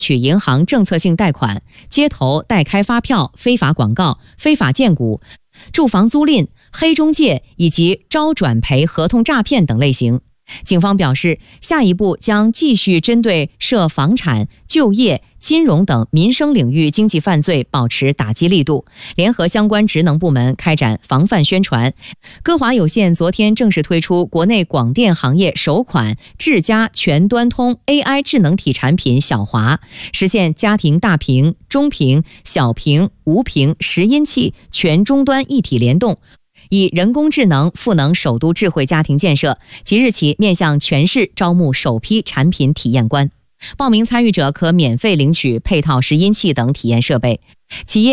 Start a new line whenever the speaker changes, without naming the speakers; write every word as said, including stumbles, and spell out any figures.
取银行政策性贷款、街头代开发票、非法广告、非法荐股、住房租赁、黑中介以及招转赔合同诈骗等类型。警方表示，下一步将继续针对涉房产、就业、金融等民生领域经济犯罪保持打击力度，联合相关职能部门开展防范宣传。歌华有线昨天正式推出国内广电行业首款智家全端通 A I 智能体产品小华，实现家庭大屏、中屏、小屏、无屏、拾音器全终端一体联动，以人工智能赋能首都智慧家庭建设，即日起面向全市招募首批产品体验官。报名参与者可免费领取配套拾音器等体验设备。企业